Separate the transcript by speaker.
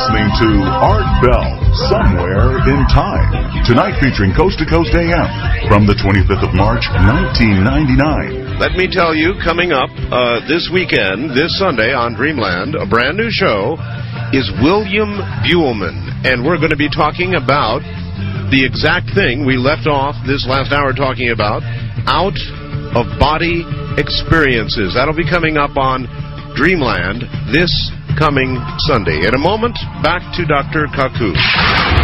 Speaker 1: listening to Art Bell, Somewhere in Time. Tonight featuring Coast to Coast AM from the 25th of March, 1999.
Speaker 2: Let me tell you, coming up this weekend, this Sunday on Dreamland, a brand new show is William Buellman. And we're going to be talking about the exact thing we left off this last hour talking about, out-of-body experiences. That'll be coming up on Dreamland this coming Sunday. In a moment, back to Dr. Kaku.